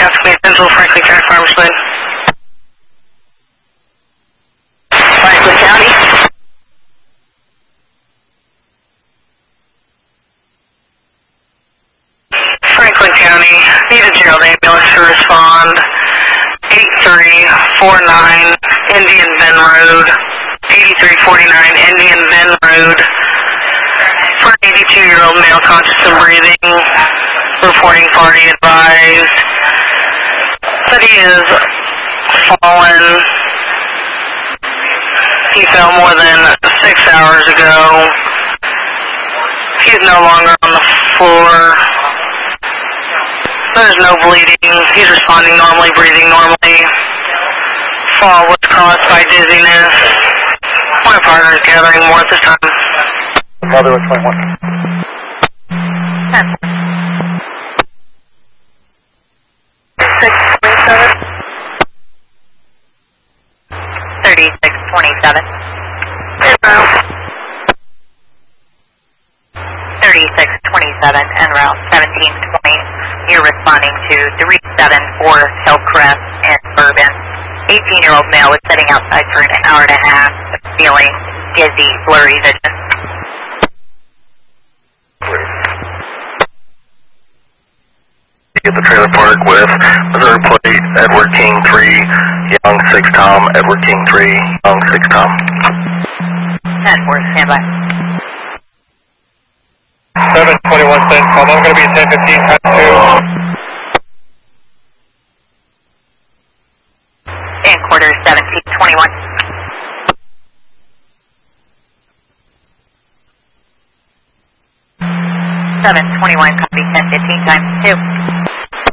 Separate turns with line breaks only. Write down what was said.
Gascony Central, Franklin County Farmers Lane. Franklin County. Franklin County, need a Gerald ambulance to respond. 8349 Indian Bend Road. 8349 Indian Bend Road. For an 82-year-old male conscious and breathing. Reporting party advised that he is fallen. He fell more than 6 hours ago. He's no longer on the floor. There's no bleeding. He's responding normally, breathing normally. Fall was caused by dizziness. My partner is gathering more at this time.
Mother was 21.
3627. 3627 en route 1720. You're responding to 374 Hillcrest in Bourbon. 18-year-old male was sitting outside for an hour and a half, feeling dizzy, blurry vision.
At the trailer park with Missouri plate, Edward King 3, Young 6 Tom, Edward King 3, Young 6 Tom.
10-4, stand by.
721 cents, I'm going to be 1015 times 2.
And quarter 1721. 721, copy 1015 times 2.